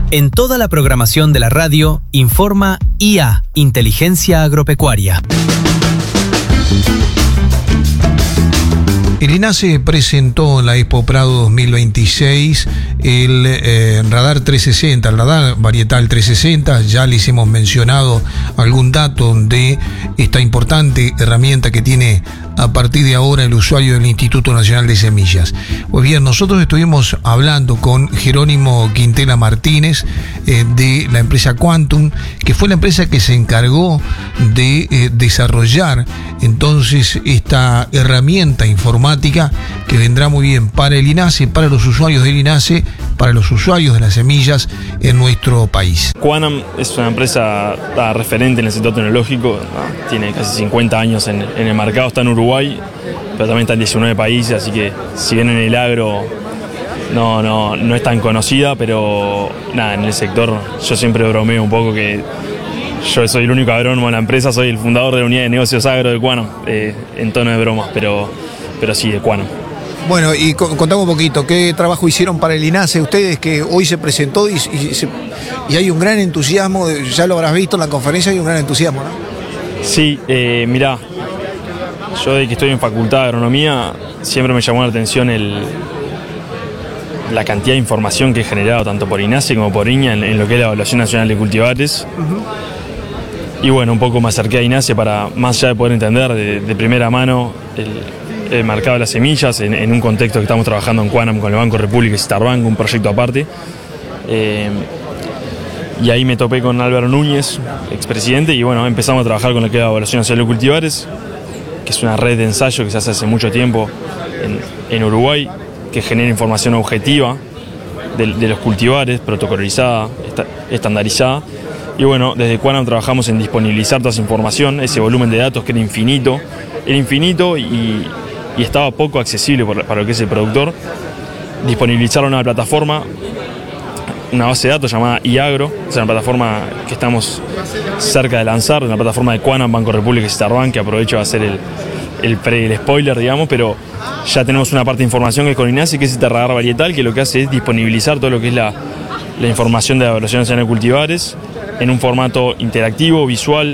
En toda la programación de la radio, informa IA, Inteligencia Agropecuaria. El INASE presentó en la Expo Prado 2026 el radar 360, el radar varietal 360. Ya les hemos mencionado algún dato de esta importante herramienta que tiene a partir de ahora el usuario del Instituto Nacional de Semillas. Pues bien, nosotros estuvimos hablando con Jerónimo Quintela Martínez de la empresa Quantum, que fue la empresa que se encargó de desarrollar entonces esta herramienta informática que vendrá muy bien para el INASE, para los usuarios del INASE, para los usuarios de las semillas en nuestro país. Quantum es una empresa referente en el sector tecnológico, tiene casi 50 años en el mercado, está en Uruguay, pero también está en 19 países, así que si bien en el agro no es tan conocida, pero nada, en el sector yo siempre bromeo un poco que yo soy el único agrónomo de la empresa, soy el fundador de la unidad de negocios agro de Quantum, en tono de bromas, pero sí, de Quantum. Bueno, y contame un poquito, ¿qué trabajo hicieron para el INASE ustedes, que hoy se presentó y hay un gran entusiasmo? Ya lo habrás visto en la conferencia, hay un gran entusiasmo, ¿no? Sí, mirá, yo de que estoy en Facultad de Agronomía siempre me llamó la atención la cantidad de información que he generado tanto por INASE como por INIA en lo que es la Evaluación Nacional de Cultivares. Y bueno, un poco me acerqué a INASE para, más allá de poder entender de primera mano el mercado de las semillas, en un contexto que estamos trabajando en Quantum con el Banco República y Starbank, un proyecto aparte. Y ahí me topé con Álvaro Núñez, expresidente, y bueno, empezamos a trabajar con lo que es la Evaluación Nacional de Cultivares, que es una red de ensayo que se hace mucho tiempo en Uruguay, que genera información objetiva de los cultivares, protocolizada, estandarizada. Y bueno, desde Quantum trabajamos en disponibilizar toda esa información, ese volumen de datos que era infinito y estaba poco accesible para lo que es el productor. Disponibilizarlo en una plataforma, una base de datos llamada iAgro, es una plataforma que estamos cerca de lanzar, una plataforma de Quantum, Banco República y Starbank, que aprovecho de hacer el spoiler, digamos, pero ya tenemos una parte de información que es con INASE, que es este radar varietal, que lo que hace es disponibilizar todo lo que es la información de la Evaluación Nacional de Cultivares en un formato interactivo, visual,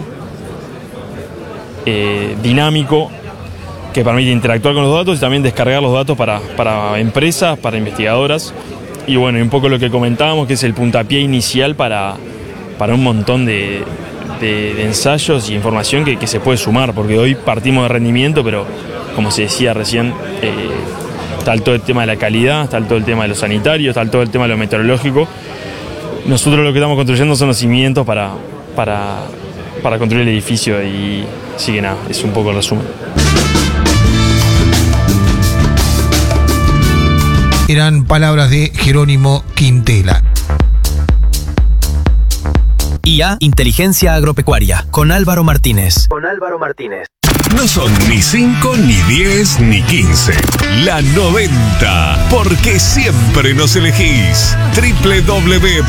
dinámico, que permite interactuar con los datos y también descargar los datos para empresas, para investigadoras. Y bueno, y un poco lo que comentábamos, que es el puntapié inicial para un montón de ensayos y información que se puede sumar, porque hoy partimos de rendimiento, pero como se decía recién, está todo el tema de la calidad, está todo el tema de lo sanitario, está todo el tema de lo meteorológico. Nosotros lo que estamos construyendo son los cimientos para construir el edificio, y así que nada, es un poco el resumen. Eran palabras de Jerónimo Quintela. IA, Inteligencia Agropecuaria, con Álvaro Martínez. No son ni 5, ni 10, ni 15. La 90. Porque siempre nos elegís. www